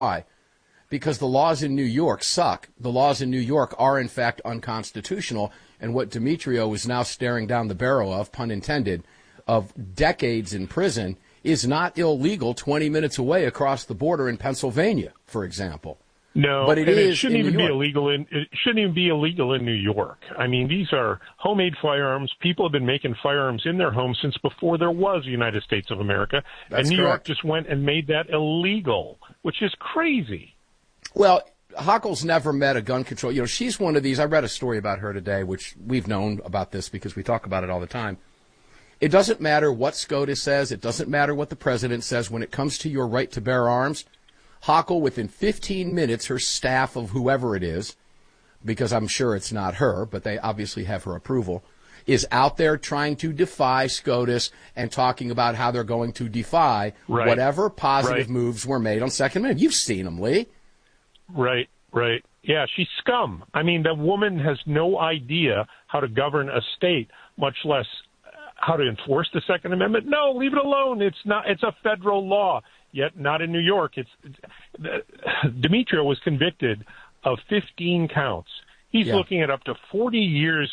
Why? Because the laws in New York suck. The laws in New York are, in fact, unconstitutional. And what Demetrio is now staring down the barrel of, pun intended, of decades in prison is not illegal 20 minutes away across the border in Pennsylvania, for example. No, but it shouldn't even be illegal in New York. I mean, these are homemade firearms. People have been making firearms in their homes since before there was the United States of America. That's and New correct. York just went and made that illegal, which is crazy. Well, Hochul's never met a gun control. You know, she's one of these. I read a story about her today, which we've known about this because we talk about it all the time. It doesn't matter what SCOTUS says. It doesn't matter what the president says. When it comes to your right to bear arms, Hochul, within 15 minutes, her staff of whoever it is, because I'm sure it's not her, but they obviously have her approval, is out there trying to defy SCOTUS and talking about how they're going to defy whatever positive moves were made on Second Amendment. You've seen them, Lee. Right. Yeah, she's scum. I mean, the woman has no idea how to govern a state, much less how to enforce the Second Amendment. No, leave it alone. It's a federal law. Yet not in New York. Demetrio was convicted of 15 counts. He's looking at up to 40 years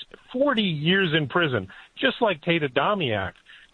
in prison, just like Tate Adamiak.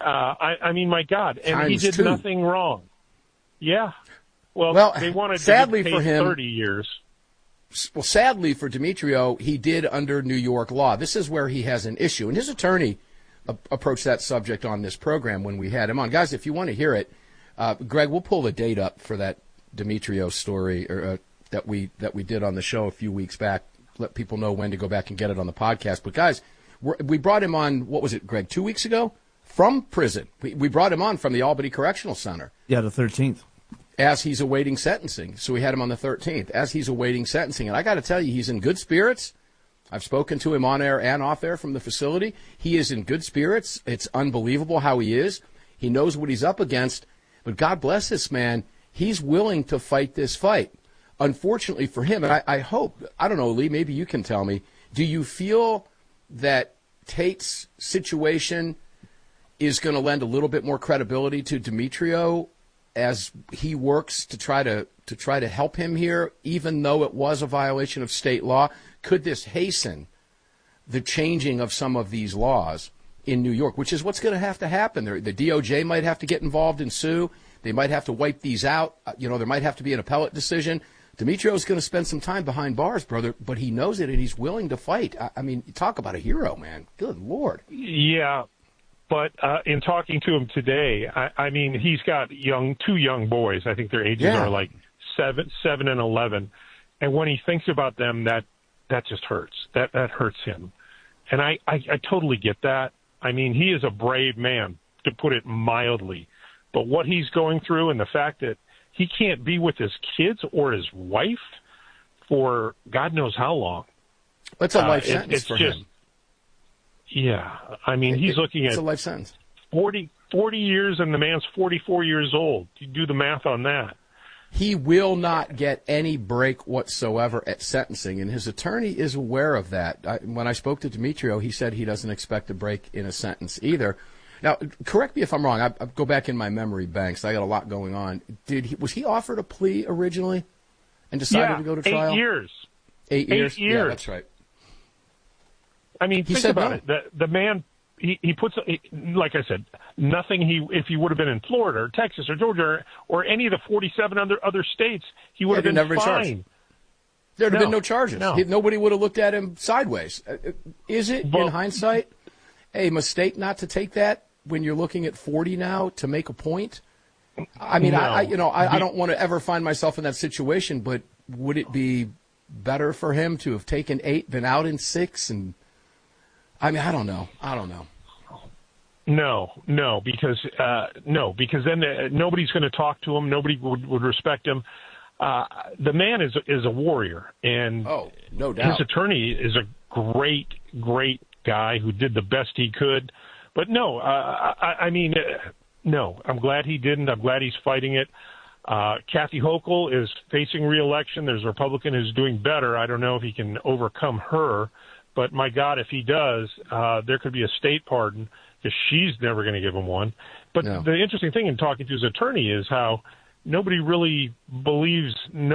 I mean, my God, and he did nothing wrong. Yeah. Well, they wanted sadly to for him, 30 years. Well, sadly for Demetrio, he did under New York law. This is where he has an issue, and his attorney approached that subject on this program when we had him on. Guys, if you want to hear it. Greg, we'll pull the date up for that Demetrio story that we did on the show a few weeks back. Let people know when to go back and get it on the podcast. But guys, we brought him on. What was it, Greg? 2 weeks ago from prison. We brought him on from the Albany Correctional Center. Yeah, the 13th. As he's awaiting sentencing. So we had him on the 13th. As he's awaiting sentencing, and I got to tell you, he's in good spirits. I've spoken to him on air and off air from the facility. He is in good spirits. It's unbelievable how he is. He knows what he's up against. But God bless this man. He's willing to fight this fight. Unfortunately for him, and I hope, I don't know, Lee, maybe you can tell me, do you feel that Tate's situation is going to lend a little bit more credibility to Demetrio as he works to try to help him here, even though it was a violation of state law? Could this hasten the changing of some of these laws in New York, which is what's going to happen? The DOJ might have to get involved and sue. They might have to wipe these out. There might have to be an appellate decision. Demetrio's going to spend some time behind bars, brother, but he knows it and he's willing to fight. I mean, talk about a hero, man. Good Lord. Yeah, but in talking to him today, I mean, he's got two young boys. I think their ages are like 7 and 11. And when he thinks about them, that just hurts. That hurts him. And I totally get that. I mean, he is a brave man, to put it mildly. But what he's going through and the fact that he can't be with his kids or his wife for God knows how long. It's a life sentence for him. Yeah. I mean, he's looking at a life sentence. 40 years, and the man's 44 years old. You do the math on that. He will not get any break whatsoever at sentencing, and his attorney is aware of that. When I spoke to Demetrio, he said he doesn't expect a break in a sentence either. Now, correct me if I'm wrong. I go back in my memory banks. I got a lot going on. Was he offered a plea originally and decided to go to trial? 8 years. 8 years? 8 years. Yeah, that's right. I mean, think about it. The man, he puts, like I said, nothing. If he would have been in Florida or Texas or Georgia or any of the 47 other states, he would have been fine. There'd have been no charges. No. Nobody would have looked at him sideways. Is it, in hindsight, a mistake not to take that when you're looking at 40 now to make a point? I mean, no. I don't want to ever find myself in that situation, but would it be better for him to have taken 8, been out in 6, and I mean, I don't know. No, because then nobody's going to talk to him. Nobody would respect him. The man is a warrior, and no doubt. His attorney is a great guy who did the best he could. But no, I mean, no. I'm glad he didn't. I'm glad he's fighting it. Kathy Hochul is facing re-election. There's a Republican who's doing better. I don't know if he can overcome her. But, my God, if he does, there could be a state pardon because she's never going to give him one. But the interesting thing in talking to his attorney is how nobody really believes.